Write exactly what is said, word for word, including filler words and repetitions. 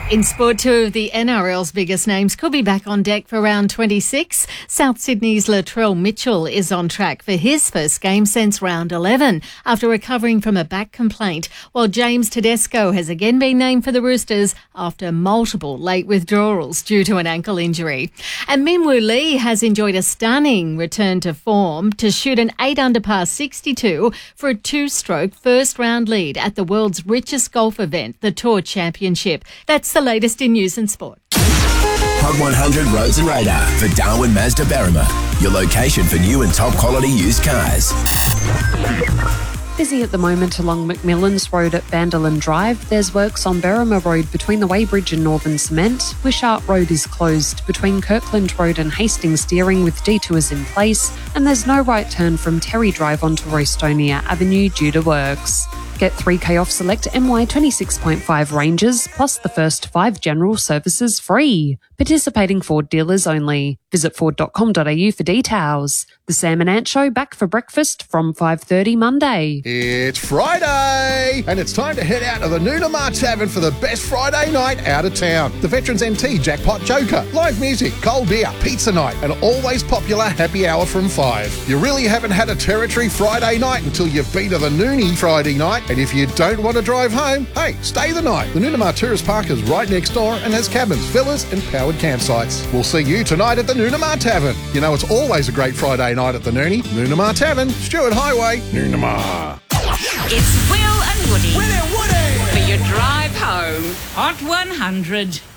In sport, two of the N R L's biggest names could be back on deck for round twenty-six. South Sydney's Latrell Mitchell is on track for his first game since round eleven after recovering from a back complaint, while James Tedesco has again been named for the Roosters after multiple late withdrawals due to an ankle injury. And Minwoo Lee has enjoyed a stunning return to form to shoot an eight under par sixty-two for a two-stroke first-round lead at the world's richest golf event, the Tour Championship. That's the latest in news and sport. Hot one hundred Roads and Radar for Darwin Mazda Berrima, your location for new and top quality used cars. Busy at the moment along McMillan's Road at Vanderland Drive. There's works on Berrima Road between the Weybridge and Northern Cement. Wishart Road is closed between Kirkland Road and Hastings Steering with detours in place. And there's no right turn from Terry Drive onto Rostonia Avenue due to works. Get three K off select M Y twenty-six point five ranges, plus the first five general services free. Participating Ford dealers only. Visit ford dot com dot a u for details. The Sam and Ant Show back for breakfast from five thirty Monday. It's Friday, and it's time to head out to the Noonamar Tavern for the best Friday night out of town. The Veterans N T Jackpot Joker, live music, cold beer, pizza night, and always popular happy hour from five. You really haven't had a Territory Friday night until you've been to the Noonie Friday night. And if you don't want to drive home, hey, stay the night. The Noonamar Tourist Park is right next door and has cabins, villas and powered campsites. We'll see you tonight at the Noonamar Tavern. You know it's always a great Friday night at the Noonie. Noonamar Tavern, Stewart Highway, Noonamar. It's Will and Woody. Will and Woody! For your drive home. Hot one hundred.